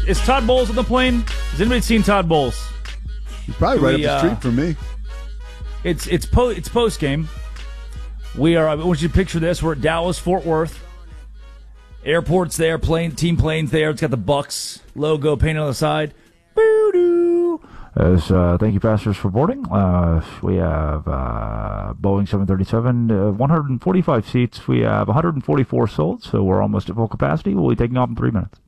Is Todd Bowles on the plane? Has anybody seen Todd Bowles? He's probably right up the street from me. It's post game. I want you to picture this. We're at Dallas Fort Worth. Airport's there, team plane's there. It's got the Bucks logo painted on the side. Boo-doo. Thank you, passengers, for boarding. We have Boeing 737, 145 seats. We have 144 sold, so we're almost at full capacity. We'll be taking off in 3 minutes.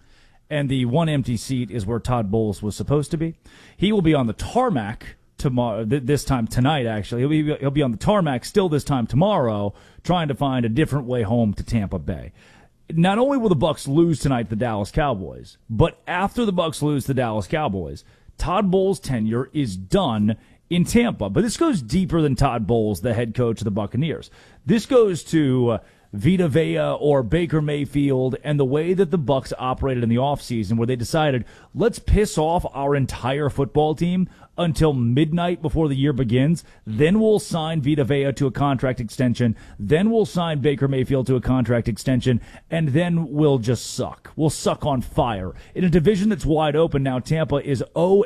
And the one empty seat is where Todd Bowles was supposed to be. He will be on the tarmac tomorrow. This time tonight, actually, he'll be on the tarmac still this time tomorrow, trying to find a different way home to Tampa Bay. Not only will the Bucks lose tonight to the Dallas Cowboys, but after the Bucks lose to the Dallas Cowboys, Todd Bowles' tenure is done in Tampa. But this goes deeper than Todd Bowles, the head coach of the Buccaneers. This goes to Vita Vea or Baker Mayfield and the way that the Bucks operated in the offseason, where they decided, let's piss off our entire football team until midnight before the year begins. Then we'll sign Vita Vea to a contract extension. Then we'll sign Baker Mayfield to a contract extension. And then we'll just suck. We'll suck on fire. In a division that's wide open now, Tampa is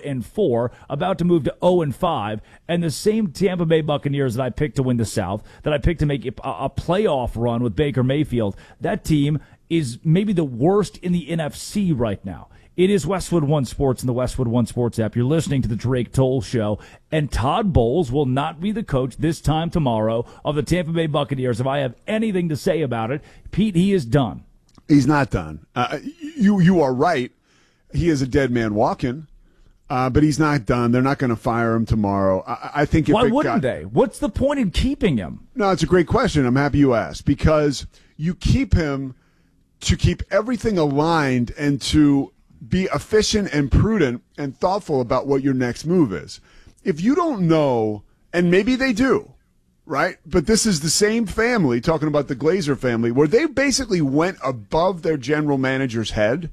0-4, about to move to 0-5. And the same Tampa Bay Buccaneers that I picked to win the South, that I picked to make a playoff run with Baker Mayfield, that team is maybe the worst in the NFC right now. It is Westwood One Sports and the Westwood One Sports app. You're listening to the Drake Toll Show, and Todd Bowles will not be the coach this time tomorrow of the Tampa Bay Buccaneers. If I have anything to say about it, Pete, he is done. He's not done. You are right. He is a dead man walking, but he's not done. They're not going to fire him tomorrow. I think. Why wouldn't they? What's the point in keeping him? No, it's a great question. I'm happy you asked, because you keep him to keep everything aligned and to be efficient and prudent and thoughtful about what your next move is. If you don't know, and maybe they do, right? But this is the same family, talking about the Glazer family, where they basically went above their general manager's head.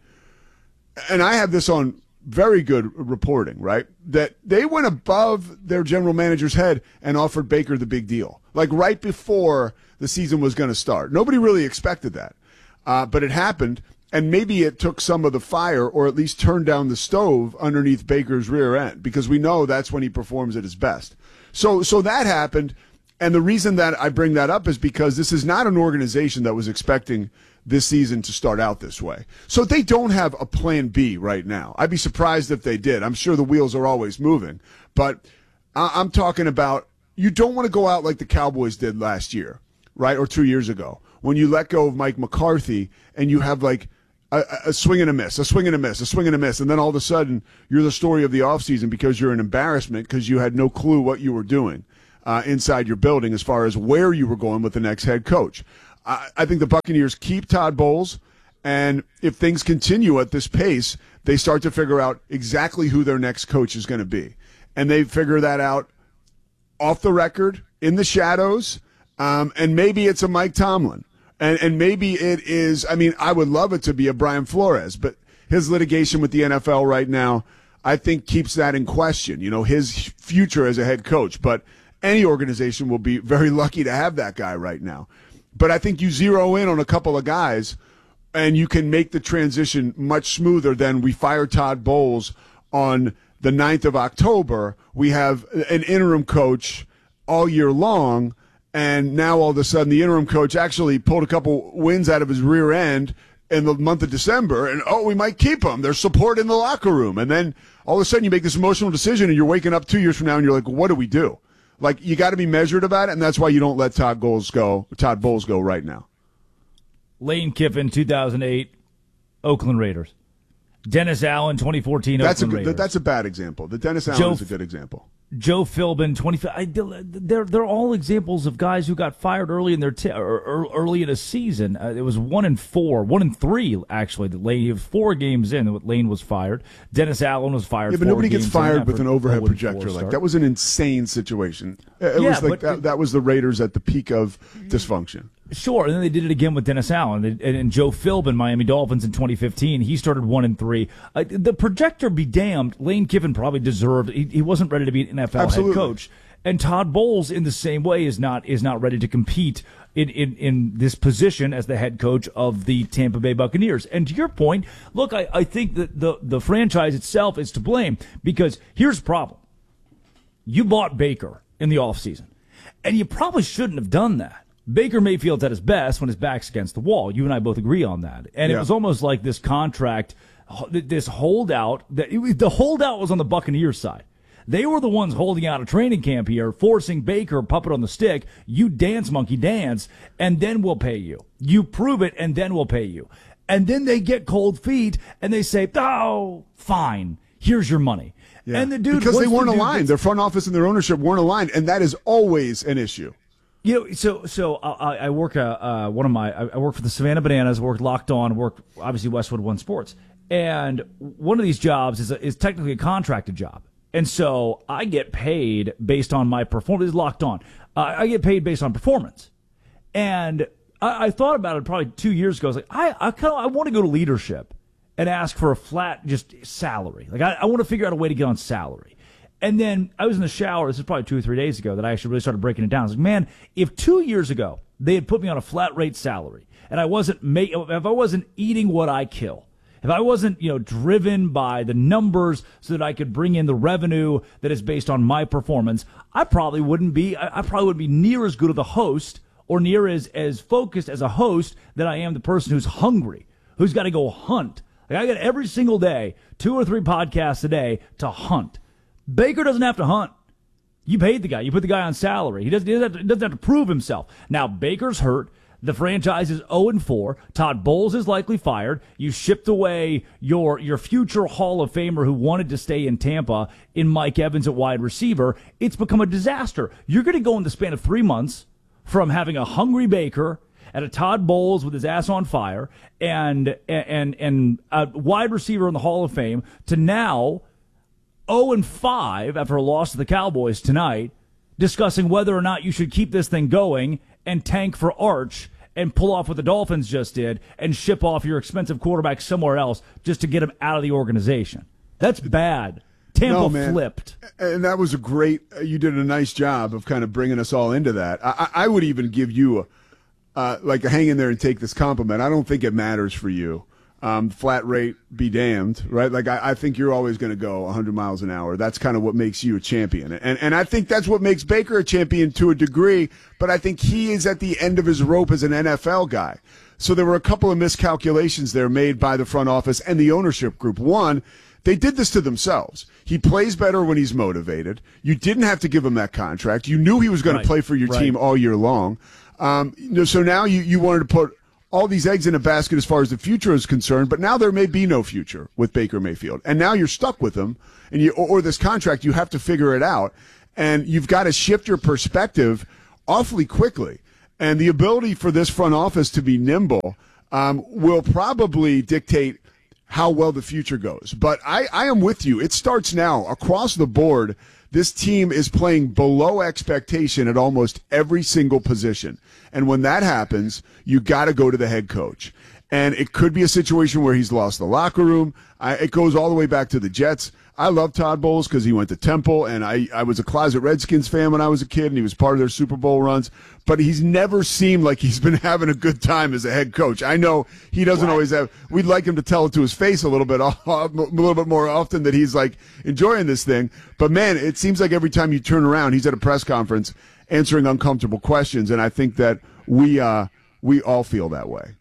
And I have this on very good reporting, right? That they went above their general manager's head and offered Baker the big deal, like right before the season was going to start. Nobody really expected that. But it happened. And maybe it took some of the fire, or at least turned down the stove underneath Baker's rear end, because we know that's when he performs at his best. So that happened. And the reason that I bring that up is because this is not an organization that was expecting this season to start out this way. So they don't have a plan B right now. I'd be surprised if they did. I'm sure the wheels are always moving. But I'm talking about, you don't want to go out like the Cowboys did last year, right? Or 2 years ago, when you let go of Mike McCarthy and you have like a swing and a miss, a swing and a miss, a swing and a miss, and then all of a sudden you're the story of the offseason because you're an embarrassment because you had no clue what you were doing inside your building as far as where you were going with the next head coach. I think the Buccaneers keep Todd Bowles, and if things continue at this pace, they start to figure out exactly who their next coach is going to be. And they figure that out off the record, in the shadows, and maybe it's a Mike Tomlin. And maybe it is, I mean, I would love it to be a Brian Flores, but his litigation with the NFL right now, I think, keeps that in question, his future as a head coach. But any organization will be very lucky to have that guy right now. But I think you zero in on a couple of guys, and you can make the transition much smoother than we fire Todd Bowles on the 9th of October. We have an interim coach all year long. And now all of a sudden the interim coach actually pulled a couple wins out of his rear end in the month of December, and we might keep him. There's support in the locker room. And then all of a sudden you make this emotional decision, and you're waking up 2 years from now and you're like, what do we do? Like, you got to be measured about it, and that's why you don't let Todd Bowles go right now. Lane Kiffin, 2008, Oakland Raiders. Dennis Allen, 2014, Oakland Raiders. That's a bad example. The Dennis Allen is a good example. Joe Philbin, 25. They're all examples of guys who got fired early in their early in a season. It was 1-3 actually. That Lane, 4 games in, that Lane was fired. Dennis Allen was fired. Yeah, but nobody gets fired with an overhead projector like that. Was an insane situation. It was like that was the Raiders at the peak of dysfunction. Sure, and then they did it again with Dennis Allen and Joe Philbin, Miami Dolphins in 2015. He started 1-3. The projector be damned. Lane Kiffin probably deserved. He wasn't ready to be an NFL head coach, And Todd Bowles, in the same way, is not ready to compete in this position as the head coach of the Tampa Bay Buccaneers. And to your point, look, I think that the franchise itself is to blame, because here's the problem. You bought Baker in the offseason, and you probably shouldn't have done that. Baker Mayfield's at his best when his back's against the wall. You and I both agree on that. And It was almost like this contract, this holdout, the holdout was on the Buccaneers side. They were the ones holding out a training camp here, forcing Baker, puppet on the stick, you dance, monkey, dance, and then we'll pay you. You prove it, and then we'll pay you. And then they get cold feet, and they say, oh, fine, here's your money. Yeah. And the dude, because they weren't aligned. Their front office and their ownership weren't aligned, and that is always an issue. You know, so I work I work for the Savannah Bananas, work Locked On, work obviously Westwood One Sports, and one of these jobs is technically a contracted job. And so I get paid based on my performance. It's Locked On. I get paid based on performance. And I thought about it probably 2 years ago. I was like, I want to go to leadership and ask for a flat just salary. Like I want to figure out a way to get on salary. And then I was in the shower. This is probably 2 or 3 days ago that I actually really started breaking it down. I was like, man, if 2 years ago they had put me on a flat rate salary and if I wasn't eating what I kill, if I wasn't, driven by the numbers so that I could bring in the revenue that is based on my performance, I probably wouldn't be near as good of a host or near as focused as a host that I am the person who's hungry, who's got to go hunt. Like I got every single day, 2 or 3 podcasts a day to hunt. Baker doesn't have to hunt. You paid the guy. You put the guy on salary. He doesn't have to prove himself. Now Baker's hurt. The franchise is 0-4. Todd Bowles is likely fired. You shipped away your future Hall of Famer who wanted to stay in Tampa in Mike Evans at wide receiver. It's become a disaster. You're going to go in the span of 3 months from having a hungry Baker and a Todd Bowles with his ass on fire and a wide receiver in the Hall of Fame to now 0-5 after a loss to the Cowboys tonight, discussing whether or not you should keep this thing going and tank for Arch and pull off what the Dolphins just did and ship off your expensive quarterback somewhere else just to get him out of the organization. That's bad. Tampa flipped. And that was you did a nice job of kind of bringing us all into that. I would even give you a hang in there and take this compliment. I don't think it matters for you. Flat rate be damned, right? Like I think you're always going to go 100 miles an hour. That's kind of what makes you a champion. And I think that's what makes Baker a champion to a degree, but I think he is at the end of his rope as an NFL guy. So there were a couple of miscalculations there made by the front office and the ownership group. One, they did this to themselves. He plays better when he's motivated. You didn't have to give him that contract. You knew he was going to play for your team all year long. So now you wanted to put all these eggs in a basket as far as the future is concerned, but now there may be no future with Baker Mayfield. And now you're stuck with him, and or this contract, you have to figure it out. And you've got to shift your perspective awfully quickly. And the ability for this front office to be nimble will probably dictate how well the future goes. But I am with you. It starts now. Across the board, this team is playing below expectation at almost every single position. And when that happens, you got to go to the head coach. And it could be a situation where he's lost the locker room. It goes all the way back to the Jets. I love Todd Bowles because he went to Temple, and I was a closet Redskins fan when I was a kid, and he was part of their Super Bowl runs. But he's never seemed like he's been having a good time as a head coach. I know he doesn't always have. We'd like him to tell it to his face a little bit more often that he's like enjoying this thing. But man, it seems like every time you turn around, he's at a press conference answering uncomfortable questions, and I think that we all feel that way.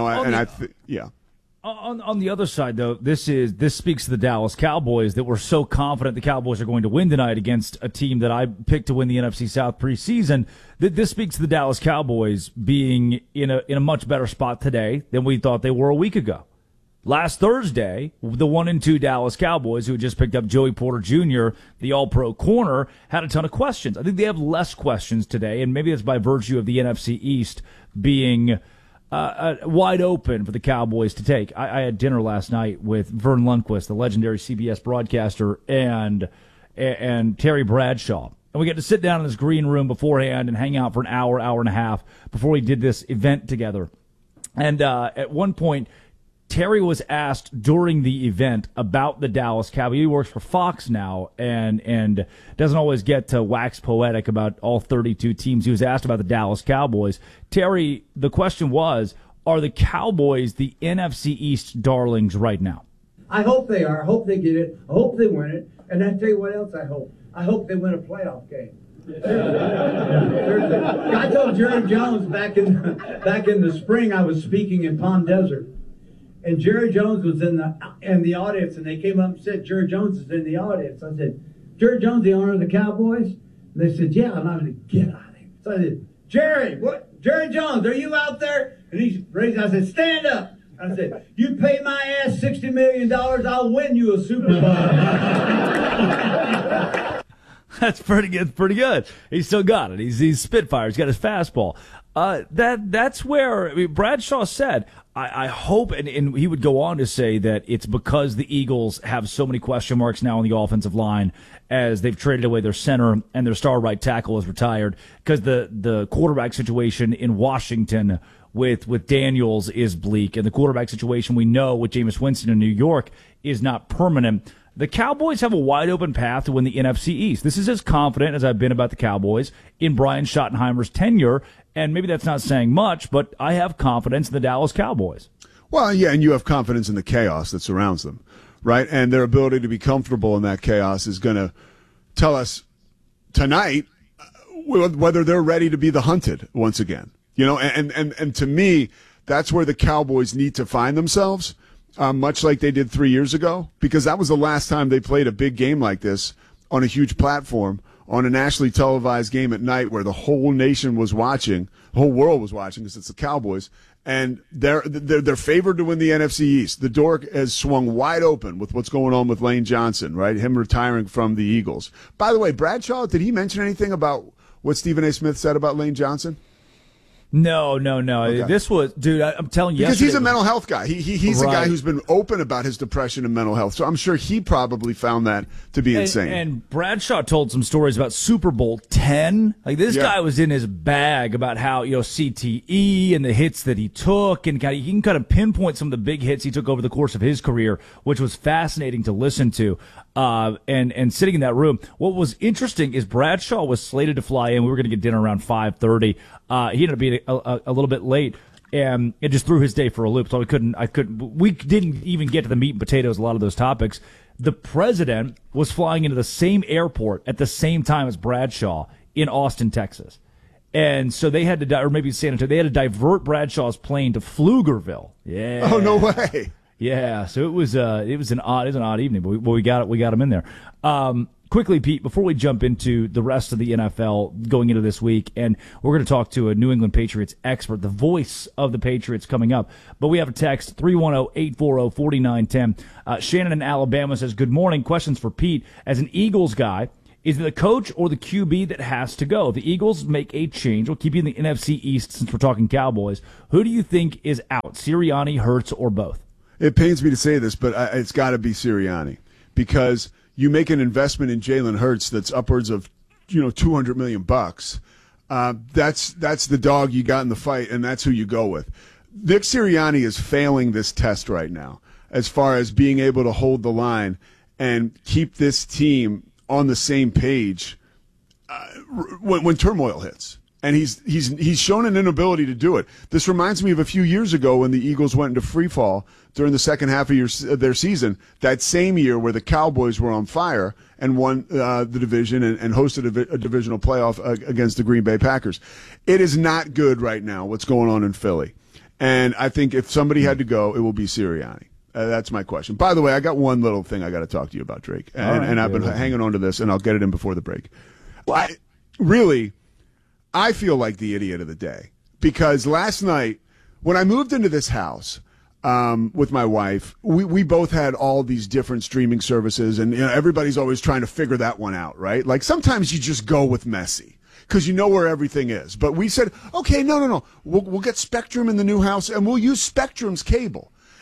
On the other side, though, this speaks to the Dallas Cowboys that we're so confident the Cowboys are going to win tonight against a team that I picked to win the NFC South preseason. This speaks to the Dallas Cowboys being in a much better spot today than we thought they were a week ago. Last Thursday, the 1-2 Dallas Cowboys, who had just picked up Joey Porter Jr., the all-pro corner, had a ton of questions. I think they have less questions today, and maybe that's by virtue of the NFC East being wide open for the Cowboys to take. I had dinner last night with Vern Lundquist, the legendary CBS broadcaster, and Terry Bradshaw. And we got to sit down in this green room beforehand and hang out for an hour and a half before we did this event together. And at one point, Terry was asked during the event about the Dallas Cowboys. He works for Fox now and doesn't always get to wax poetic about all 32 teams. He was asked about the Dallas Cowboys. Terry, the question was, are the Cowboys the NFC East darlings right now? I hope they are. I hope they get it. I hope they win it. And I tell you what else I hope. I hope they win a playoff game. I told Jerry Jones back in the spring I was speaking in Palm Desert, and Jerry Jones was in the audience, and they came up and said, Jerry Jones is in the audience. I said, Jerry Jones, the owner of the Cowboys? And they said, yeah. And I said, get out of here. So I said, Jerry Jones, are you out there? And he raised, I said, stand up. I said, you pay my ass $60 million, I'll win you a Super Bowl. That's pretty good. He's still got it. He's Spitfire. He's got his fastball. That's where Bradshaw said, I hope, and he would go on to say that it's because the Eagles have so many question marks now on the offensive line as they've traded away their center and their star right tackle is retired, because the quarterback situation in Washington with Daniels is bleak, and the quarterback situation we know with Jameis Winston in New York is not permanent. The Cowboys have a wide open path to win the NFC East. This is as confident as I've been about the Cowboys in Brian Schottenheimer's tenure, and maybe that's not saying much, but I have confidence in the Dallas Cowboys. Well, yeah, and you have confidence in the chaos that surrounds them, right? And their ability to be comfortable in that chaos is going to tell us tonight whether they're ready to be the hunted once again. You know, and to me, that's where the Cowboys need to find themselves. Much like they did 3 years ago, because that was the last time they played a big game like this on a huge platform, on a nationally televised game at night where the whole nation was watching, the whole world was watching, because it's the Cowboys, and they're favored to win the NFC East. The door has swung wide open with what's going on with Lane Johnson, right? Him retiring from the Eagles. By the way, Bradshaw, did he mention anything about what Stephen A. Smith said about Lane Johnson? No. Okay. This was, dude, I'm telling you. Because he's a mental health guy. He's right. a guy who's been open about his depression and mental health. So I'm sure he probably found that to be insane. And Bradshaw told some stories about Super Bowl 10. Like, this guy was in his bag about how, CTE and the hits that he took, and he can kind of pinpoint some of the big hits he took over the course of his career, which was fascinating to listen to. And sitting in that room, what was interesting is Bradshaw was slated to fly in. We were going to get dinner around 5:30. He ended up being a little bit late, and it just threw his day for a loop. So we didn't even get to the meat and potatoes, a lot of those topics. The president was flying into the same airport at the same time as Bradshaw in Austin, Texas. And so they had to, or maybe San Antonio, they had to divert Bradshaw's plane to Pflugerville. Yeah. Oh, no way. Yeah, so it was an odd evening, but we got him in there. Quickly, Pete, before we jump into the rest of the NFL going into this week, and we're going to talk to a New England Patriots expert, the voice of the Patriots coming up. But we have a text, 310-840-4910. Shannon in Alabama says, good morning. Questions for Pete. As an Eagles guy, is it the coach or the QB that has to go? If the Eagles make a change, we'll keep you in the NFC East since we're talking Cowboys. Who do you think is out, Sirianni, Hurts, or both? It pains me to say this, but it's got to be Sirianni, because you make an investment in Jalen Hurts that's upwards of $200 million. That's the dog you got in the fight, and that's who you go with. Nick Sirianni is failing this test right now as far as being able to hold the line and keep this team on the same page when turmoil hits. And he's shown an inability to do it. This reminds me of a few years ago when the Eagles went into free fall during the second half of their season, that same year where the Cowboys were on fire and won the division and hosted a divisional playoff against the Green Bay Packers. It is not good right now what's going on in Philly. And I think if somebody had to go, it will be Sirianni. That's my question. By the way, I got one little thing I got to talk to you about, Drake. And I've been hanging on to this, and I'll get it in before the break. I feel like the idiot of the day, because last night when I moved into this house with my wife, we both had all these different streaming services, and everybody's always trying to figure that one out, right? Like sometimes you just go with messy because you know where everything is. But we said, okay, no, we'll get Spectrum in the new house, and we'll use Spectrum's cable.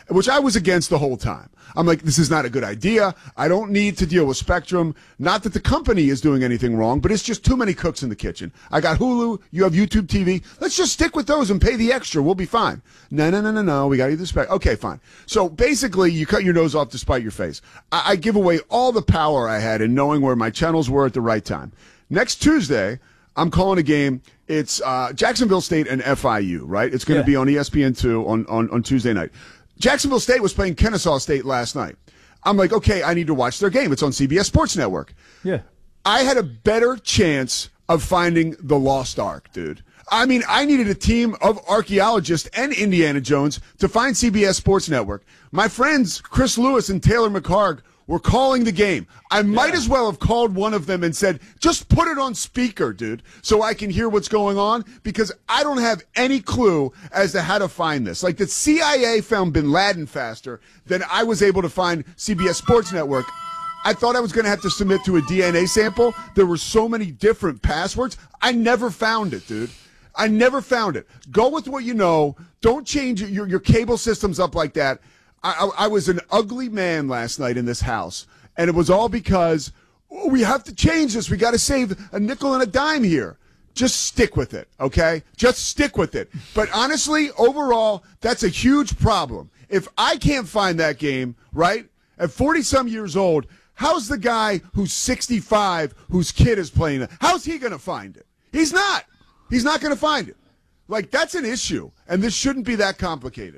which I was against the whole time. I'm like, this is not a good idea. I don't need to deal with Spectrum. Not that the company is doing anything wrong, but it's just too many cooks in the kitchen. I got Hulu. You have YouTube TV. Let's just stick with those and pay the extra. We'll be fine. No. We got to use the Spectrum. Okay, fine. So basically, you cut your nose off to spite your face. I give away all the power I had in knowing where my channels were at the right time. Next Tuesday, I'm calling a game. It's Jacksonville State and FIU, right? It's going to be on ESPN2 on Tuesday night. Jacksonville State was playing Kennesaw State last night. I'm like, okay, I need to watch their game. It's on CBS Sports Network. Yeah. I had a better chance of finding the Lost Ark, dude. I mean, I needed a team of archaeologists and Indiana Jones to find CBS Sports Network. My friends, Chris Lewis and Taylor McHargue, were calling the game. I might as well have called one of them and said, just put it on speaker, dude, so I can hear what's going on, because I don't have any clue as to how to find this. Like, the CIA found Bin Laden faster than I was able to find CBS Sports Network. I thought I was going to have to submit to a DNA sample. There were so many different passwords. I never found it, dude. I never found it. Go with what you know. Don't change your cable systems up like that. I was an ugly man last night in this house, and it was all because we have to change this. We got to save a nickel and a dime here. Just stick with it, okay? Just stick with it. But honestly, overall, that's a huge problem. If I can't find that game, right, at 40-some years old, how's the guy who's 65, whose kid is playing it, how's he going to find it? He's not. He's not going to find it. Like, that's an issue, and this shouldn't be that complicated.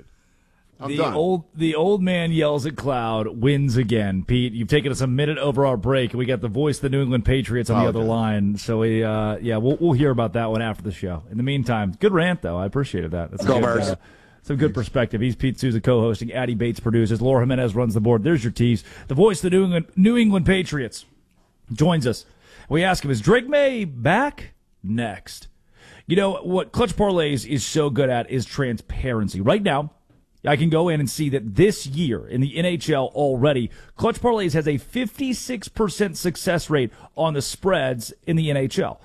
The old man yells at cloud, wins again. Pete, you've taken us a minute over our break, and we got the voice of the New England Patriots on the other line. So we'll hear about that one after the show. In the meantime, good rant though. I appreciated that. That's some good perspective. He's Pete Souza co-hosting. Addie Bates produces. Laura Jimenez runs the board. There's your tease. The voice of the New England Patriots joins us. We ask him, is Drake May back? Next. You know what Clutch Parlays is so good at is transparency. Right now, I can go in and see that this year in the NHL already, Clutch Parlays has a 56% success rate on the spreads in the NHL.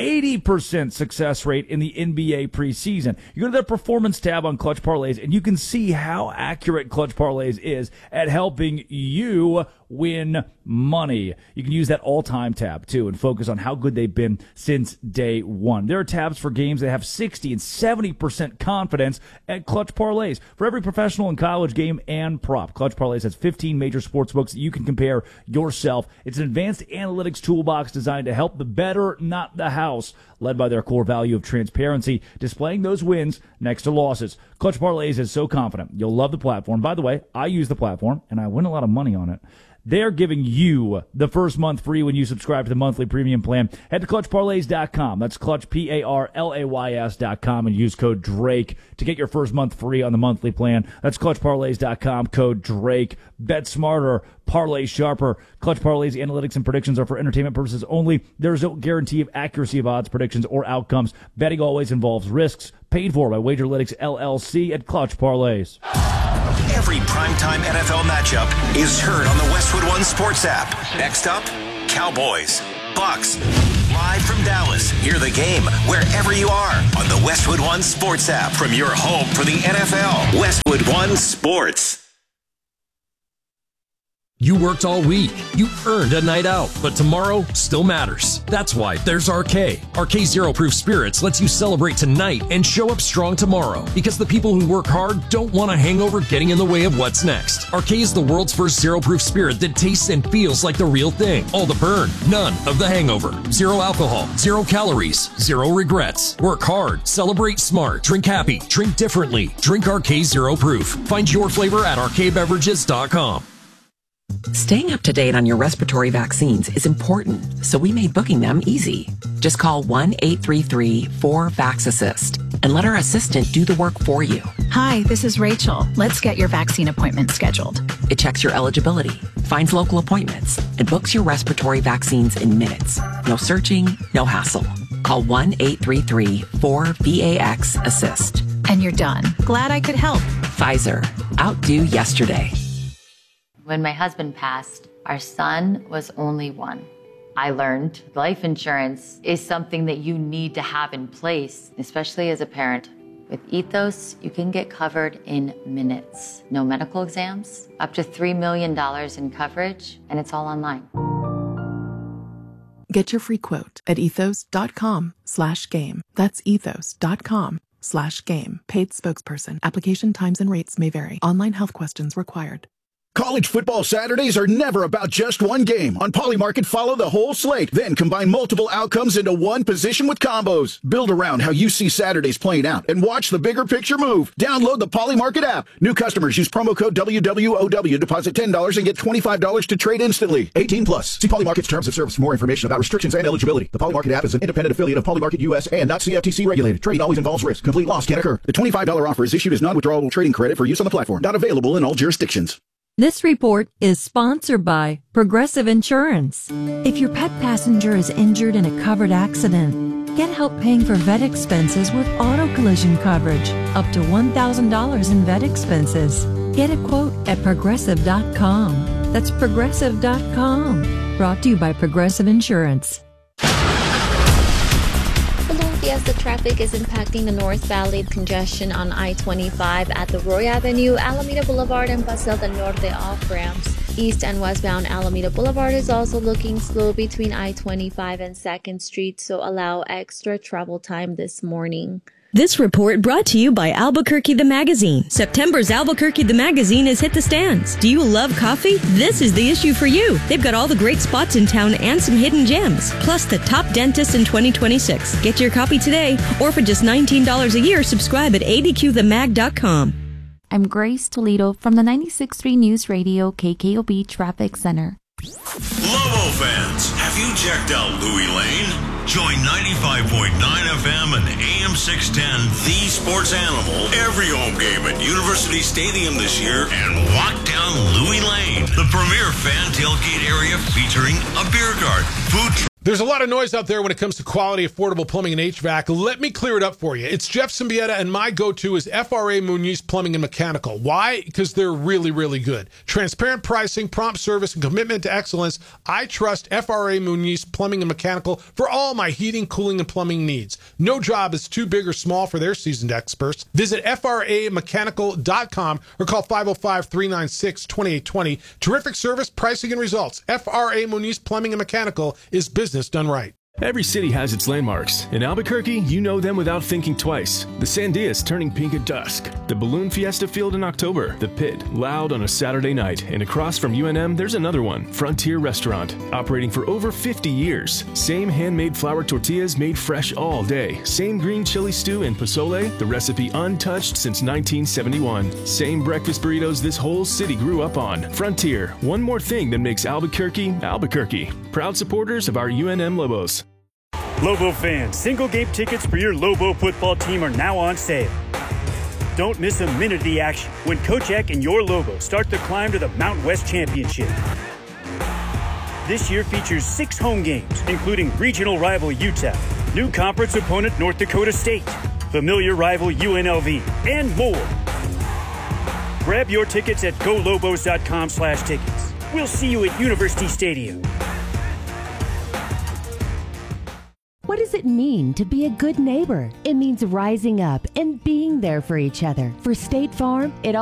80% success rate in the NBA preseason. You go to the performance tab on Clutch Parlays, and you can see how accurate Clutch Parlays is at helping you win money. You can use that all-time tab, too, and focus on how good they've been since day one. There are tabs for games that have 60 and 70% confidence at Clutch Parlays. For every professional and college game and prop, Clutch Parlays has 15 major sports books that you can compare yourself. It's an advanced analytics toolbox designed to help the better, not the house, led by their core value of transparency, displaying those wins next to losses. Clutch Parlays is so confident. You'll love the platform. By the way, I use the platform, and I win a lot of money on it. They're giving you the first month free when you subscribe to the monthly premium plan. Head to ClutchParlays.com. That's Clutch, PARLAYS.com, and use code DRAKE to get your first month free on the monthly plan. That's ClutchParlays.com, code DRAKE. Bet smarter, parlay sharper. Clutch Parlays analytics and predictions are for entertainment purposes only. There's no guarantee of accuracy of odds, predictions, or outcomes. Betting always involves risks. Paid for by Wagerlytics LLC at Clutch Parlays. Every primetime NFL matchup is heard on the Westwood One Sports app. Next up, Cowboys, Bucks. Live from Dallas, hear the game wherever you are on the Westwood One Sports app from your home for the NFL. Westwood One Sports. You worked all week. You earned a night out, but tomorrow still matters. That's why there's RK. RK Zero Proof Spirits lets you celebrate tonight and show up strong tomorrow, because the people who work hard don't want a hangover getting in the way of what's next. RK is the world's first zero proof spirit that tastes and feels like the real thing. All the burn, none of the hangover. Zero alcohol, 0 calories, 0 regrets. Work hard, celebrate smart, drink happy, drink differently. Drink RK Zero Proof. Find your flavor at rkbeverages.com. Staying up to date on your respiratory vaccines is important, so we made booking them easy. Just call 1-833-4-VAX-ASSIST and let our assistant do the work for you. Hi, this is Rachel. Let's get your vaccine appointment scheduled. It checks your eligibility, finds local appointments, and books your respiratory vaccines in minutes. No searching, no hassle. Call 1-833-4-VAX-ASSIST. And you're done. Glad I could help. Pfizer. Outdo yesterday. When my husband passed, our son was only 1. I learned life insurance is something that you need to have in place, especially as a parent. With Ethos, you can get covered in minutes. No medical exams, up to $3 million in coverage, and it's all online. Get your free quote at ethos.com/game. That's ethos.com/game. Paid spokesperson. Application times and rates may vary. Online health questions required. College football Saturdays are never about just one game. On Polymarket, follow the whole slate, then combine multiple outcomes into one position with combos. Build around how you see Saturdays playing out and watch the bigger picture move. Download the Polymarket app. New customers use promo code WWOW, deposit $10 and get $25 to trade instantly. 18 plus. See Polymarket's terms of service for more information about restrictions and eligibility. The Polymarket app is an independent affiliate of Polymarket US and not CFTC regulated. Trading always involves risk. Complete loss can occur. The $25 offer is issued as non-withdrawable trading credit for use on the platform. Not available in all jurisdictions. This report is sponsored by Progressive Insurance. If your pet passenger is injured in a covered accident, get help paying for vet expenses with auto collision coverage, up to $1,000 in vet expenses. Get a quote at Progressive.com. That's Progressive.com. Brought to you by Progressive Insurance. Fiesta traffic is impacting the North Valley. Congestion on I-25 at the Roy Avenue, Alameda Boulevard, and Paseo del Norte off-ramps. East and westbound Alameda Boulevard is also looking slow between I-25 and 2nd Street, so allow extra travel time this morning. This report brought to you by Albuquerque the Magazine. September's Albuquerque the Magazine has hit the stands. Do you love coffee? This is the issue for you. They've got all the great spots in town and some hidden gems, plus the top dentists in 2026. Get your copy today, or for just $19 a year, subscribe at adqthemag.com. I'm Grace Toledo from the 96.3 News Radio KKOB Traffic Center. Lobo fans, have you checked out Louis Lane? Join 95.9 FM and AM 610, The Sports Animal, every home game at University Stadium this year and walk down Louis Lane, the premier fan tailgate area featuring a beer garden, food truck. There's a lot of noise out there when it comes to quality, affordable plumbing and HVAC. Let me clear it up for you. It's Jeff Symbieta, and my go-to is FRA Munoz Plumbing and Mechanical. Why? Because they're really, really good. Transparent pricing, prompt service, and commitment to excellence. I trust FRA Munoz Plumbing and Mechanical for all my heating, cooling, and plumbing needs. No job is too big or small for their seasoned experts. Visit FRAmechanical.com or call 505-396-2820. Terrific service, pricing, and results. FRA Munoz Plumbing and Mechanical is business done right. Every city has its landmarks. In Albuquerque, you know them without thinking twice. The Sandias turning pink at dusk. The Balloon Fiesta Field in October. The Pit, loud on a Saturday night. And across from UNM, there's another one, Frontier Restaurant, operating for over 50 years. Same handmade flour tortillas made fresh all day. Same green chili stew and pozole, the recipe untouched since 1971. Same breakfast burritos this whole city grew up on. Frontier, one more thing that makes Albuquerque, Albuquerque. Proud supporters of our UNM Lobos. Lobo fans, single game tickets for your Lobo football team are now on sale. Don't miss a minute of the action when Coach Eck and your Lobos start the climb to the Mountain West Championship. This year features 6 home games, including regional rival Utah, new conference opponent North Dakota State, familiar rival UNLV, and more. Grab your tickets at golobos.com/tickets. We'll see you at University Stadium. What does it mean to be a good neighbor? It means rising up and being there for each other. For State Farm, it